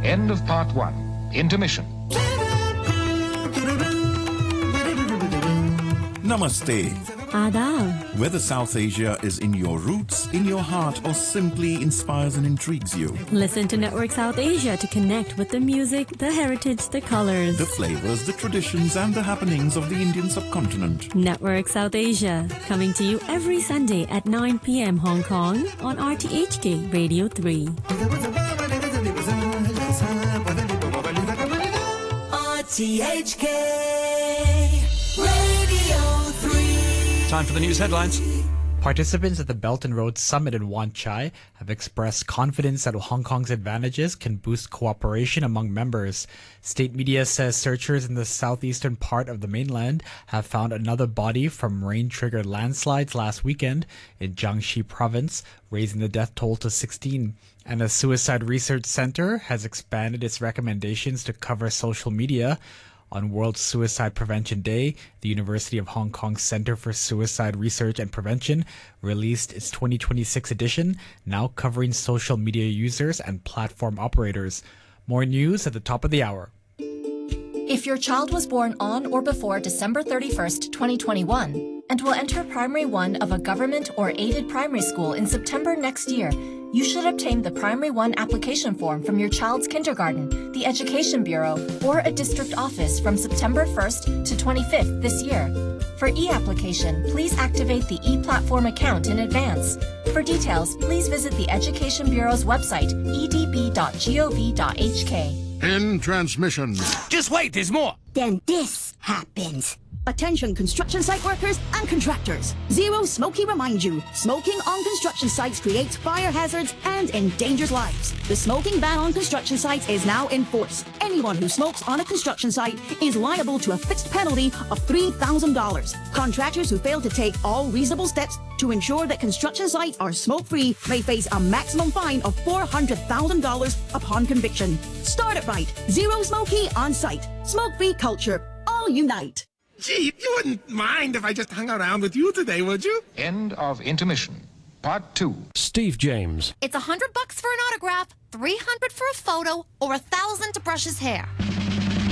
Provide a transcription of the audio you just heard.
End of part 1. Intermission. Namaste. Adab. Whether South Asia is in your roots, in your heart, or simply inspires and intrigues you. Listen to Network South Asia to connect with the music, the heritage, the colors, the flavors, the traditions, and the happenings of the Indian subcontinent. Network South Asia, coming to you every Sunday at 9 p.m. Hong Kong on RTHK Radio 3. RTHK Radio 3. Time for the news headlines. Participants at the Belt and Road Summit in Wan Chai have expressed confidence that Hong Kong's advantages can boost cooperation among members. State media says searchers in the southeastern part of the mainland have found another body from rain-triggered landslides last weekend in Jiangxi province, raising the death toll to 16. And the Suicide Research Center has expanded its recommendations to cover social media. On World Suicide Prevention Day, the University of Hong Kong Center for Suicide Research and Prevention released its 2026 edition, now covering social media users and platform operators. More news at the top of the hour. If your child was born on or before December 31st, 2021, and will enter Primary 1 of a government or aided primary school in September next year, you should obtain the Primary 1 application form from your child's kindergarten, the Education Bureau, or a district office from September 1st to 25th this year. For e-application, please activate the e-platform account in advance. For details, please visit the Education Bureau's website, edb.gov.hk. In transmission. Just wait, there's more. Then this happens. Attention construction site workers and contractors. Zero Smoky reminds you, smoking on construction sites creates fire hazards and endangers lives. The smoking ban on construction sites is now in force. Anyone who smokes on a construction site is liable to a fixed penalty of $3,000. Contractors who fail to take all reasonable steps to ensure that construction sites are smoke-free may face a maximum fine of $400,000 upon conviction. Start it right. Zero Smoky on site. Smoke-free culture. All unite. Gee, you wouldn't mind if I just hung around with you today, would you? End of intermission. Part 2. Steve James. It's $100 for an autograph, $300 for a photo, or $1,000 to brush his hair.